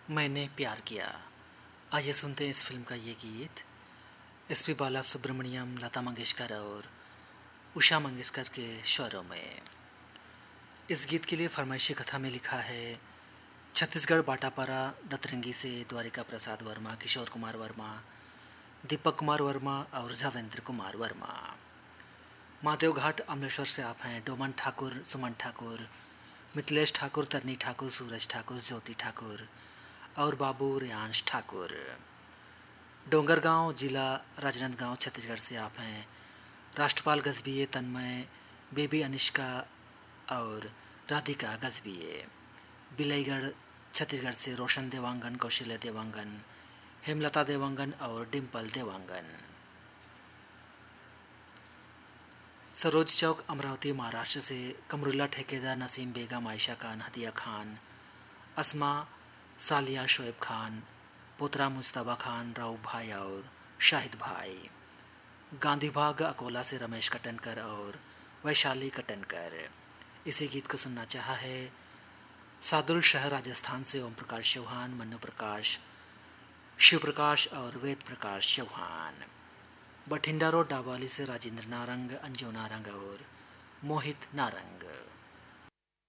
मैंने प्यार किया। आइए सुनते हैं इस फिल्म का ये गीत एस.पी. बाला सुब्रमण्यम, लता मंगेशकर और उषा मंगेशकर के स्वरों में। इस गीत के लिए फरमाइशी कथा में लिखा है छत्तीसगढ़ बाटापारा दतरंगी से द्वारिका प्रसाद वर्मा, किशोर कुमार वर्मा, दीपक कुमार वर्मा और जवेंद्र कुमार वर्मा। महादेव घाट अमलेश्वर से आप हैं डोमन ठाकुर, सुमन ठाकुर, मिथिलेश ठाकुर, तरनी ठाकुर, सूरज ठाकुर, ज्योति ठाकुर और बाबू रियांश ठाकुर। डोंगरगांव जिला राजनांदगांव छत्तीसगढ़ से आप हैं राष्ट्रपाल गजबिये, तन्मय, बेबी अनिष्का और राधिका गजबिये। बिलईगढ़ छत्तीसगढ़ से रोशन देवांगन, कौशल्य देवांगन, हेमलता देवांगन और डिम्पल देवांगन। सरोज चौक अमरावती महाराष्ट्र से कमरुल्ला ठेकेदार, नसीम बेगम, आयशा खान, हदिया खान, अस्मा, सालिया, शोएब खान, पोतरा मुस्तबा खान, राव भाई और शाहिद भाई। गांधी बाग अकोला से रमेश कटनकर और वैशाली कटनकर। इसी गीत को सुनना चाहा है सादुल शहर राजस्थान से ओम प्रकाश चौहान, मन्नू प्रकाश, शिव प्रकाश और वेद प्रकाश चौहान। बठिंडा रोड डाबाली से राजेंद्र नारंग, अंजू नारंग और मोहित नारंग।